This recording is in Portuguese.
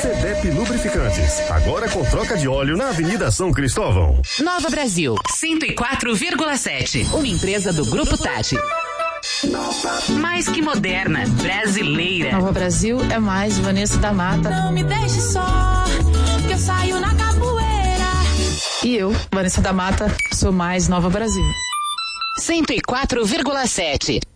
CDEP Lubrificantes, agora com troca de óleo na Avenida São Cristóvão. Nova Brasil, 104,7. Uma empresa do Grupo Tati. Mais que moderna, brasileira. Nova Brasil é mais Vanessa da Mata. Não me deixe só, que eu saio na capoeira. E eu, Vanessa da Mata, sou mais Nova Brasil. 104,7.